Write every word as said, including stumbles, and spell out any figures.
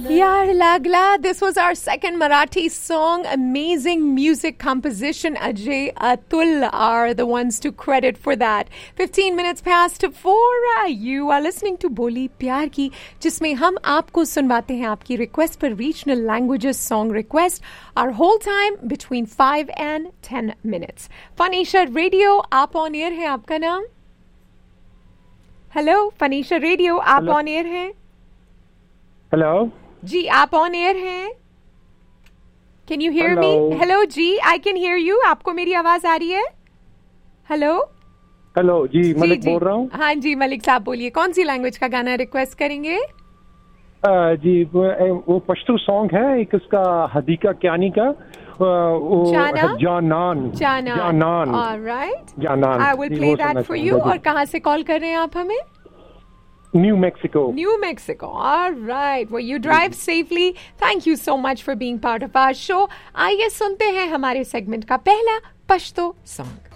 Yaar Lagla, this was our second Marathi song. Amazing music composition. Ajay, Atul are the ones to credit for that. fifteen minutes past four. You are listening to Boli Pyar Ki, जिसमें हम आपको सुनवाते हैं आपकी request पर regional languages song request. Our whole time between five and ten minutes. Fanisha Radio, आप on air है, आपका नाम? Hello, Fanisha Radio, आप Hello. on air हैं? Hello. जी आप ऑन एयर हैं? Can you hear me? Hello. Hello ji, I can hear you. आपको मेरी आवाज आ रही है? हेलो हेलो जी, मलिक बोल रहा हूँ. हाँ जी मलिक साहब बोलिए, कौन सी लैंग्वेज का गाना रिक्वेस्ट करेंगे? आ, जी वो, वो पश्तो सॉन्ग है एक, उसका हदीका क्यानी का, वो जाना? जानान जाना. जानान alright, जानान. I will play that for you. और कहाँ से कॉल कर रहे हैं आप हमें? New Mexico. New Mexico. All right. Well, you drive safely. Thank you so much for being part of our show. आइए सुनते हैं हमारे सेगमेंट का पहला पश्तो सॉन्ग.